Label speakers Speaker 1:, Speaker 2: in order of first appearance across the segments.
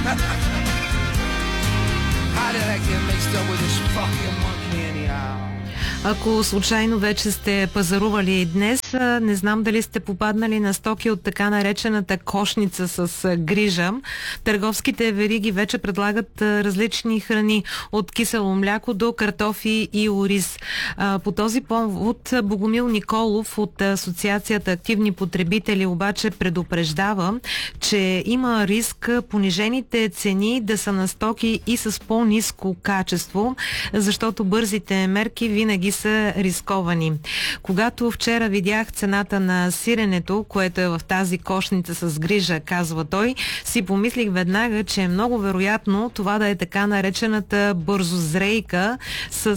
Speaker 1: How did I get mixed up with this fucking monkey anyhow?
Speaker 2: Ако случайно вече сте пазарували днес, не знам дали сте попаднали на стоки от така наречената кошница с грижа. Търговските вериги вече предлагат различни храни, от кисело мляко до картофи и ориз. По този повод Богомил Николов от Асоциацията Активни потребители обаче предупреждава, че има риск понижените цени да са на стоки и с по-ниско качество, защото бързите мерки винаги са рисковани. Когато вчера видях цената на сиренето, което е в тази кошница с грижа, казва той, си помислих веднага, че е много вероятно това да е така наречената бързозрейка с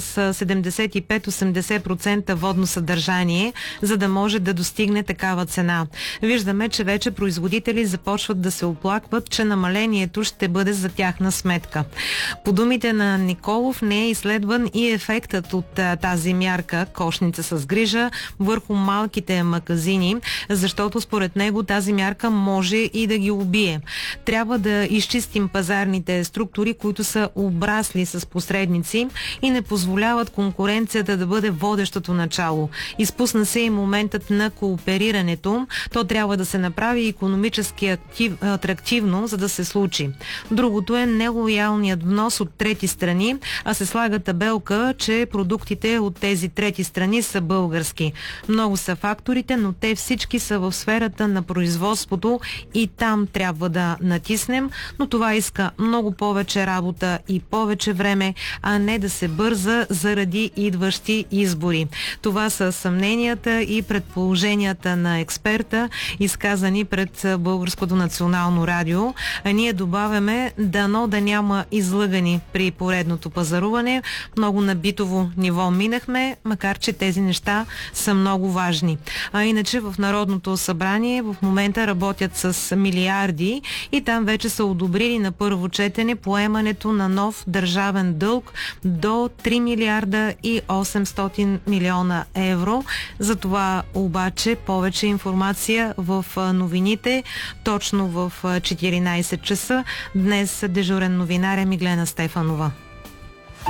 Speaker 2: 75-80% водно съдържание, за да може да достигне такава цена. Виждаме, че вече производители започват да се оплакват, че намалението ще бъде за тяхна сметка. По думите на Николов не е изследван и ефектът от тази мярка, кошница с грижа, върху малките магазини, защото според него тази мярка може и да ги убие. Трябва да изчистим пазарните структури, които са обрасли с посредници и не позволяват конкуренцията да бъде водещото начало. Изпусна се и моментът на кооперирането. То трябва да се направи икономически атрактивно, за да се случи. Другото е нелоялният внос от трети страни, а се слага табелка, че продуктите от тези трети страни са български. Много са факторите, но те всички са в сферата на производството и там трябва да натиснем, но това иска много повече работа и повече време, а не да се бърза заради идващи избори. Това са съмненията и предположенията на експерта, изказани пред Българското национално радио. А ние добавяме, дано да няма излъгани при поредното пазаруване. Много на битово ниво минахме, макар че тези неща са много важни. А иначе в Народното събрание в момента работят с милиарди и там вече са одобрили на първо четене поемането на нов държавен дълг до 3 милиарда и 800 милиона евро. За това обаче повече информация в новините точно в 14 часа. Днес дежурен новинар е Миглена Стефанова.